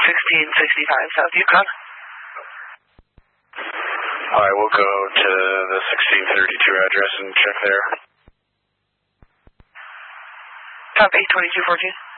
1665 South Yukon. Alright, we'll go to the 1632 address and check there. Top 82214.